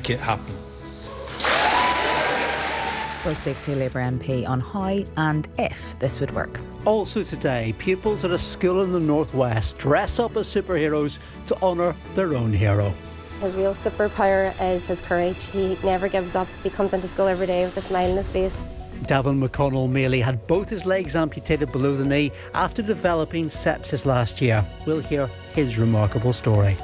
make it happen. We'll speak to Labour MP on how and if this would work. Also today, pupils at a school in the northwest dress up as superheroes to honour their own hero. His real superpower is his courage. He never gives up. He comes into school every day with a smile on his face. Davin McConnell Mealy had both his legs amputated below the knee after developing sepsis last year. We'll hear his remarkable story.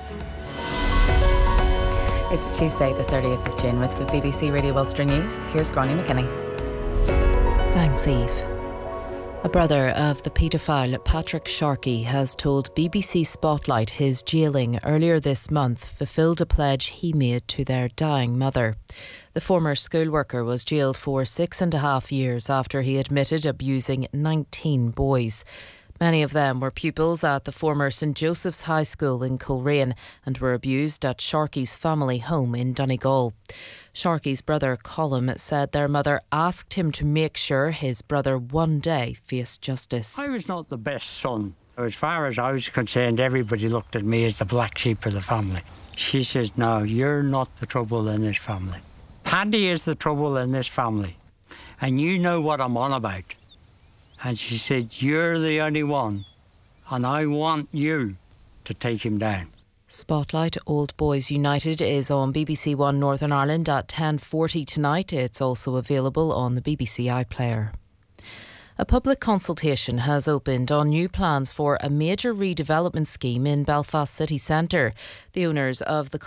It's Tuesday the 30th of June with the BBC Radio Ulster News. Here's Gráinne McKinney. Thanks, Eve. A brother of the paedophile Patrick Sharkey has told BBC Spotlight his jailing earlier this month fulfilled a pledge he made to their dying mother. The former school worker was jailed for 6.5 years after he admitted abusing 19 boys. Many of them were pupils at the former St Joseph's High School in Coleraine and were abused at Sharkey's family home in Donegal. Sharkey's brother Colm said their mother asked him to make sure his brother one day faced justice. I was not the best son. As far as I was concerned, everybody looked at me as the black sheep of the family. She says, no, you're not the trouble in this family. Paddy is the trouble in this family. And you know what I'm on about. And she said, you're the only one, and I want you to take him down. Spotlight Old Boys United is on BBC One Northern Ireland at 10:40 tonight. It's also available on the BBC iPlayer. A public consultation has opened on new plans for a major redevelopment scheme in Belfast city centre. The owners of the